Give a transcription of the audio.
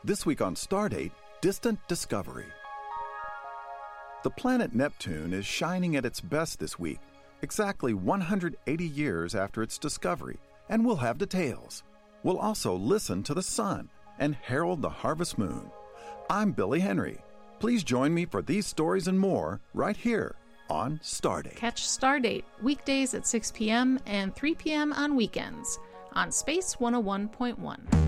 This week on Stardate, distant discovery. The planet Neptune is shining at its best this week, exactly 180 years after its discovery, and we'll have details. We'll also listen to the sun and herald the harvest moon. I'm Billy Henry. Please join me for these stories and more right here on Stardate. Catch Stardate weekdays at 6 p.m. and 3 p.m. on weekends on Space 101.1.